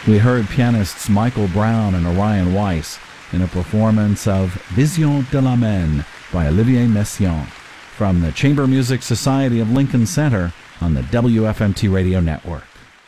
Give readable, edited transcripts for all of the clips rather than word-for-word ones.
We heard pianists Michael Brown and Orion Weiss in a performance of Vision de la Main by Olivier Messiaen from the Chamber Music Society of Lincoln Center on the WFMT Radio Network.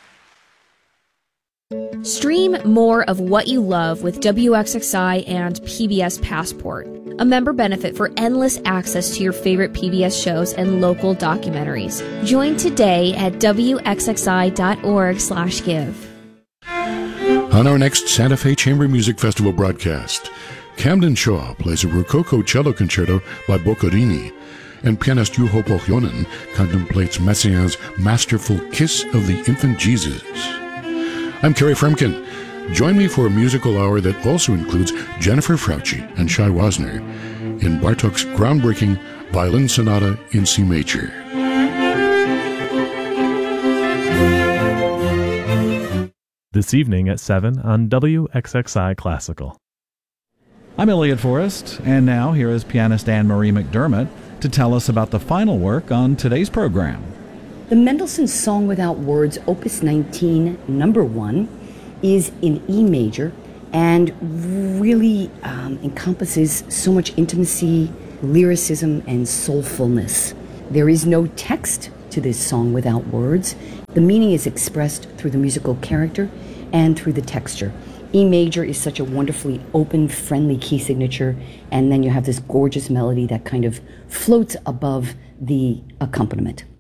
Stream more of what you love with WXXI and PBS Passport, a member benefit for endless access to your favorite PBS shows and local documentaries. Join today at WXXI.org/give. On our next Santa Fe Chamber Music Festival broadcast, Camden Shaw plays a Rococo cello concerto by Boccherini, and pianist Juho Pohjonen contemplates Messiaen's masterful Kiss of the Infant Jesus. I'm Kerry Fremkin. Join me for a musical hour that also includes Jennifer Frautschi and Shai Wasner in Bartók's groundbreaking Violin Sonata in C Major. This evening at 7 on WXXI Classical. I'm Elliot Forrest, and now here is pianist Anne-Marie McDermott to tell us about the final work on today's program. The Mendelssohn Song Without Words, Opus 19, number 1, is in E major and really encompasses so much intimacy, lyricism, and soulfulness. There is no text to this song without words. The meaning is expressed through the musical character and through the texture. E major is such a wonderfully open, friendly key signature, and then you have this gorgeous melody that kind of floats above the accompaniment.